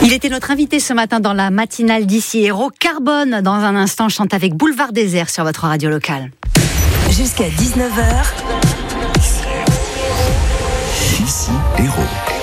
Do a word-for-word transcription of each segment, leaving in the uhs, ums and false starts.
Il était notre invité ce matin dans la matinale d'Ici Héros. Carbone, dans un instant, chante avec Boulevard Désert sur votre radio locale. Jusqu'à dix-neuf heures. Ici Héros.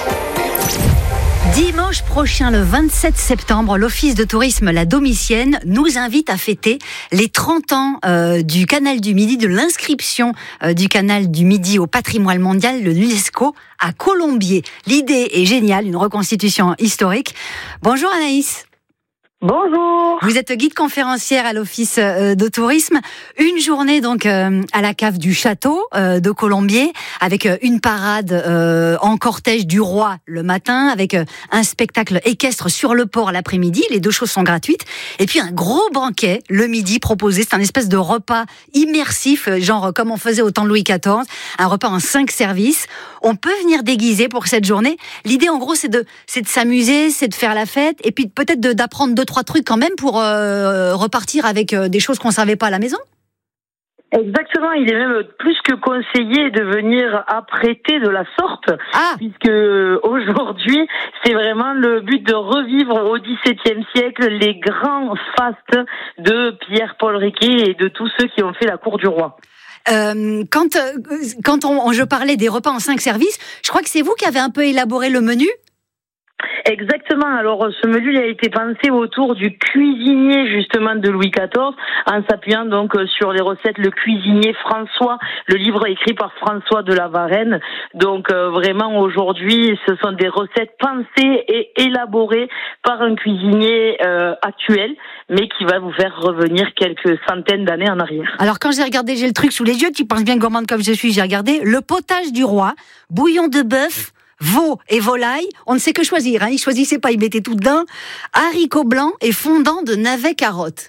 Dimanche prochain, le vingt-sept septembre, l'Office de tourisme La Domitienne nous invite à fêter les trente ans euh, du Canal du Midi, de l'inscription euh, du Canal du Midi au patrimoine mondial de l'UNESCO à Colombier. L'idée est géniale, une reconstitution historique. Bonjour Anaïs. Bonjour. Vous êtes guide conférencière à l'Office de tourisme. Une journée donc euh, à la cave du château euh, de Colombier, avec euh, une parade euh, en cortège du roi le matin, avec euh, un spectacle équestre sur le port l'après-midi. Les deux choses sont gratuites. Et puis un gros banquet le midi proposé. C'est un espèce de repas immersif, genre comme on faisait au temps de Louis quatorze. Un repas en cinq services. On peut venir déguiser pour cette journée. L'idée en gros c'est de, c'est de s'amuser, c'est de faire la fête, et puis peut-être de, d'apprendre deux, trois trucs quand même pour euh, repartir avec euh, des choses qu'on ne savait pas à la maison. Exactement, il est même plus que conseillé de venir apprêter de la sorte, ah. puisque aujourd'hui, c'est vraiment le but de revivre au dix-septième siècle les grands fastes de Pierre-Paul Riquet et de tous ceux qui ont fait la cour du roi. Euh, quand euh, quand on, je parlais des repas en cinq services, je crois que c'est vous qui avez un peu élaboré le menu. Exactement. Alors, ce menu il a été pensé autour du cuisinier justement de Louis quatorze, en s'appuyant donc sur les recettes Le Cuisinier François, le livre écrit par François de la Varenne. Donc, euh, vraiment aujourd'hui, ce sont des recettes pensées et élaborées par un cuisinier euh, actuel, mais qui va vous faire revenir quelques centaines d'années en arrière. Alors, quand j'ai regardé, j'ai le truc sous les yeux, tu penses bien gourmande comme je suis, j'ai regardé le potage du roi, bouillon de bœuf, veau et volaille, on ne sait que choisir, hein. Ils choisissaient pas, ils mettaient tout dedans, haricots blancs et fondant de navets carottes.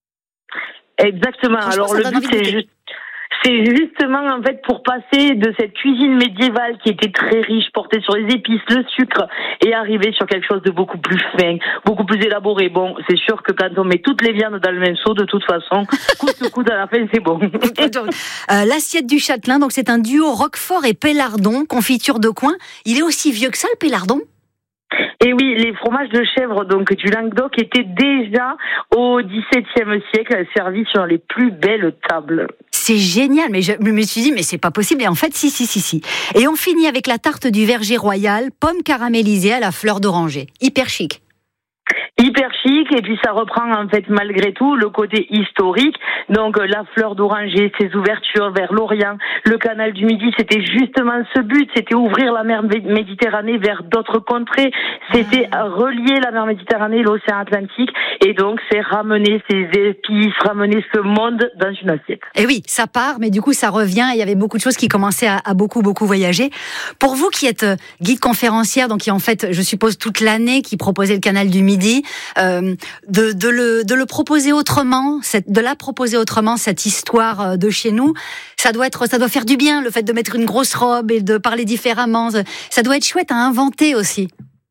Exactement, alors le but c'est juste... C'est justement en fait pour passer de cette cuisine médiévale qui était très riche, portée sur les épices, le sucre, et arriver sur quelque chose de beaucoup plus fin, beaucoup plus élaboré. Bon, c'est sûr que quand on met toutes les viandes dans le même seau, de toute façon, coude que coude à la fin, c'est bon. euh, L'assiette du Châtelain, donc c'est un duo Roquefort et Pélardon, confiture de coin. Il est aussi vieux que ça, le Pélardon ? Et oui, les fromages de chèvre donc du Languedoc étaient déjà au dix-septième siècle servis sur les plus belles tables. C'est génial, mais je me suis dit mais c'est pas possible, et en fait si si si si. Et on finit avec la tarte du Verger Royal, pommes caramélisées à la fleur d'oranger, hyper chic. Hyper chic, et puis ça reprend en fait malgré tout le côté historique. Donc la fleur d'oranger, ses ouvertures vers l'Orient, le canal du Midi, c'était justement ce but, c'était ouvrir la mer Méditerranée vers d'autres contrées, c'était relier la mer Méditerranée et l'océan Atlantique, et donc c'est ramener ces épices, ramener ce monde dans une assiette. Et oui, ça part, mais du coup ça revient, il y avait beaucoup de choses qui commençaient à, à beaucoup beaucoup voyager. Pour vous qui êtes guide conférencière, donc qui en fait, je suppose toute l'année, qui proposait le canal du Midi, Euh, de, de, le, de le proposer autrement, cette, de la proposer autrement, cette histoire de chez nous, ça doit être, ça doit faire du bien, le fait de mettre une grosse robe et de parler différemment, ça doit être chouette à inventer aussi.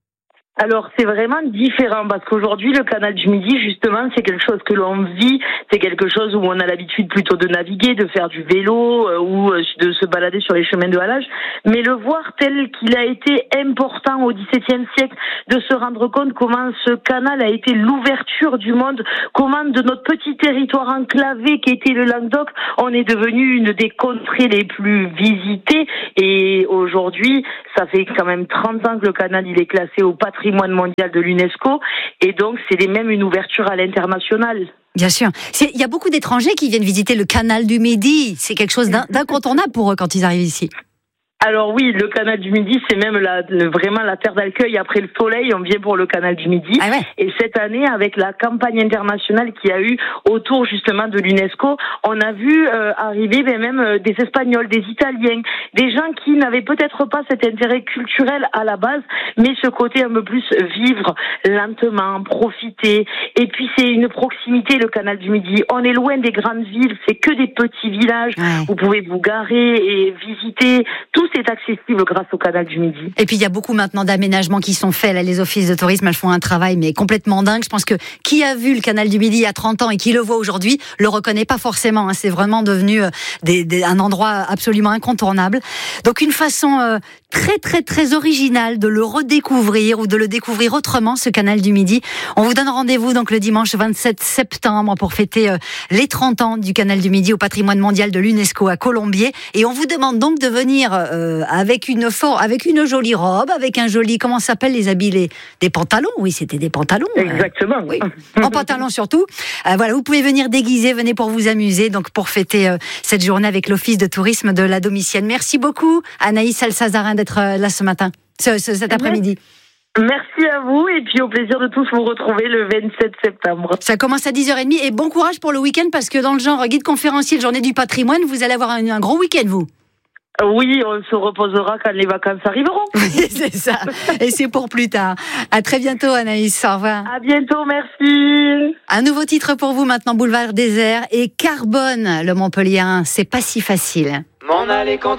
Alors c'est vraiment différent parce qu'aujourd'hui le canal du Midi justement c'est quelque chose que l'on vit, c'est quelque chose où on a l'habitude plutôt de naviguer, de faire du vélo euh, ou euh, de se balader sur les chemins de halage, mais le voir tel qu'il a été important au dix-septième siècle, de se rendre compte comment ce canal a été l'ouverture du monde, comment de notre petit territoire enclavé qui était le Languedoc, on est devenu une des contrées les plus visitées, et aujourd'hui ça fait quand même trente ans que le canal il est classé au patrimoine mondial de l'UNESCO, et donc c'est même une ouverture à l'international. Bien sûr. Il y a beaucoup d'étrangers qui viennent visiter le canal du Midi. C'est quelque chose d'incontournable pour eux quand ils arrivent ici. Alors oui, le canal du Midi, c'est même la, le, vraiment la terre d'accueil après le soleil. On vient pour le canal du Midi. Ah ouais. Et cette année, avec la campagne internationale qu'il y a eu autour justement de l'UNESCO, on a vu euh, arriver ben, même euh, des Espagnols, des Italiens, des gens qui n'avaient peut-être pas cet intérêt culturel à la base, mais ce côté un peu plus vivre lentement, profiter. Et puis c'est une proximité, le canal du Midi. On est loin des grandes villes, c'est que des petits villages. Ouais. Vous pouvez vous garer et visiter tout est accessible grâce au canal du Midi. Et puis il y a beaucoup maintenant d'aménagements qui sont faits. Là, les offices de tourisme, elles font un travail mais complètement dingue. Je pense que qui a vu le canal du Midi il y a trente ans et qui le voit aujourd'hui, le reconnaît pas forcément. Hein. C'est vraiment devenu euh, des, des, un endroit absolument incontournable. Donc une façon euh, très très très originale de le redécouvrir ou de le découvrir autrement, ce canal du Midi. On vous donne rendez-vous donc le dimanche vingt-sept septembre pour fêter euh, les trente ans du canal du Midi au patrimoine mondial de l'UNESCO à Colombier. Et on vous demande donc de venir euh, avec une for- avec une jolie robe, avec un joli, comment ça s'appelle les habits, les, des pantalons. Oui, c'était des pantalons. Exactement. Euh, oui. En pantalon surtout. Euh, voilà, vous pouvez venir déguiser, venez pour vous amuser, donc pour fêter euh, cette journée avec l'Office de tourisme de la Domitienne. Merci beaucoup, Anaïs Alsazarin, d'être euh, là ce matin, ce, ce, cet après-midi. Merci à vous et puis au plaisir de tous vous retrouver le vingt-sept septembre. Ça commence à dix heures trente et bon courage pour le week-end parce que dans le genre guide conférencier, journée du patrimoine, vous allez avoir un, un gros week-end, vous. Oui, on se reposera quand les vacances arriveront. Oui, c'est ça. Et c'est pour plus tard. À très bientôt, Anaïs. Au revoir. À bientôt, merci. Un nouveau titre pour vous maintenant, Boulevard Désert et Carbone, le Montpellierin. C'est pas si facile. M'en aller quand